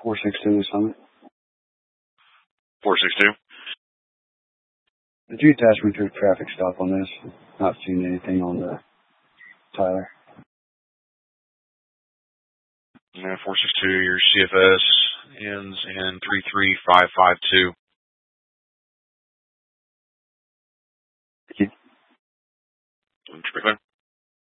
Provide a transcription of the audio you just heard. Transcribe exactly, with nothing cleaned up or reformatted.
four six two Summit. four six two. Did you attach me to a traffic stop on this? Not seeing anything on the Tyler. Yeah, four six two, your C F S ends in three three five five two. Thank you. Traffic.